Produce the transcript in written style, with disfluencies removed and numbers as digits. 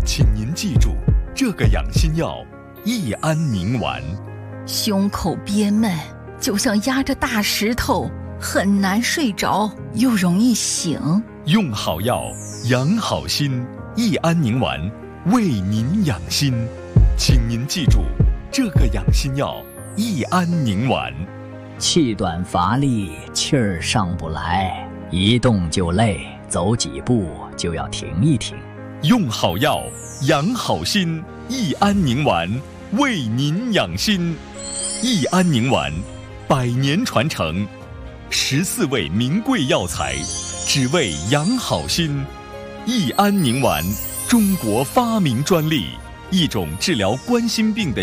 请您记住，这个养心药益安宁丸。 胸口憋闷，就像压着大石头，很难睡着，又容易醒。 用好药，养好心，益安宁丸为您养心。请您记住，这个养心药益安宁丸。 气短乏力，气儿上不来，一动就累，走几步就要停一停。 用好药，养好心，益安宁丸为您养心。益安宁丸100年传承，14味名贵药材，只为养好心。益安宁丸，中国发明专利，一种治疗冠心病的